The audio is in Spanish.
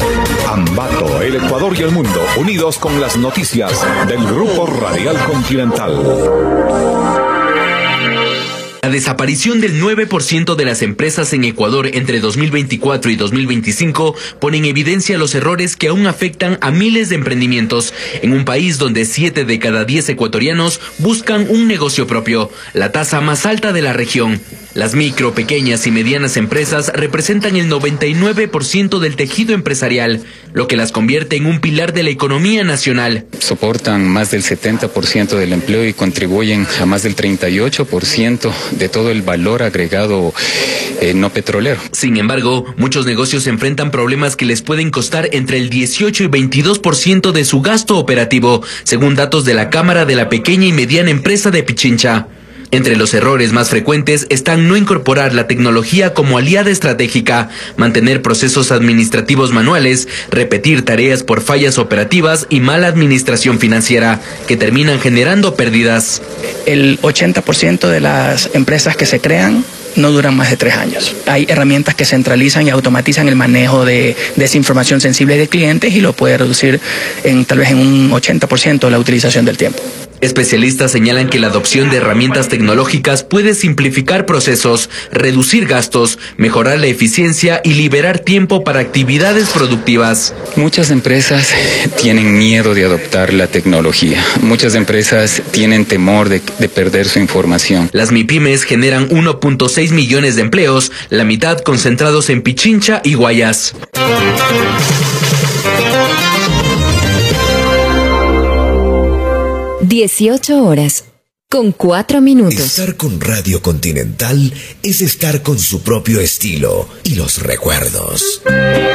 Ambato, el Ecuador y el mundo, unidos con las noticias del Grupo Radial Continental. La desaparición del 9% de las empresas en Ecuador entre 2024 y 2025 pone en evidencia los errores que aún afectan a miles de emprendimientos en un país donde 7 de cada 10 ecuatorianos buscan un negocio propio, la tasa más alta de la región. Las micro, pequeñas y medianas empresas representan el 99% del tejido empresarial, lo que las convierte en un pilar de la economía nacional. Soportan más del 70% del empleo y contribuyen a más del 38% de todo el valor agregado no petrolero. Sin embargo, muchos negocios enfrentan problemas que les pueden costar entre el 18 y 22% de su gasto operativo, según datos de la Cámara de la Pequeña y Mediana Empresa de Pichincha. Entre los errores más frecuentes están no incorporar la tecnología como aliada estratégica, mantener procesos administrativos manuales, repetir tareas por fallas operativas y mala administración financiera, que terminan generando pérdidas. El 80% de las empresas que se crean no duran más de 3 años. Hay herramientas que centralizan y automatizan el manejo de esa información sensible de clientes y lo puede reducir tal vez en un 80% la utilización del tiempo. Especialistas señalan que la adopción de herramientas tecnológicas puede simplificar procesos, reducir gastos, mejorar la eficiencia y liberar tiempo para actividades productivas. Muchas empresas tienen miedo de adoptar la tecnología. Muchas empresas tienen temor de perder su información. Las MIPYMES generan 1.6 millones de empleos, la mitad concentrados en Pichincha y Guayas. 18:04. Estar con Radio Continental es estar con su propio estilo y los recuerdos.